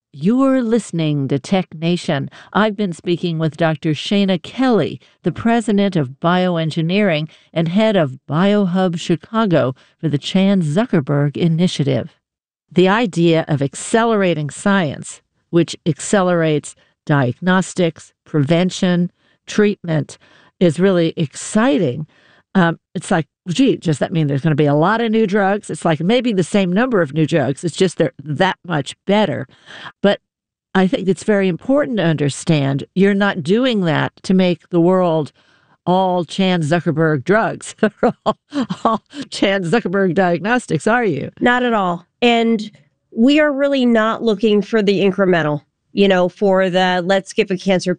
You're listening to Tech Nation. I've been speaking with Dr. Shana Kelly, the president of bioengineering and head of BioHub Chicago for the Chan Zuckerberg Initiative. The idea of accelerating science, which accelerates diagnostics, prevention, treatment, is really exciting. It's like, gee, does that mean there's going to be a lot of new drugs? It's like maybe the same number of new drugs. It's just they're that much better. But I think it's very important to understand you're not doing that to make the world all Chan Zuckerberg drugs, all Chan Zuckerberg diagnostics, are you? Not at all. And we are really not looking for the incremental, for the let's give a cancer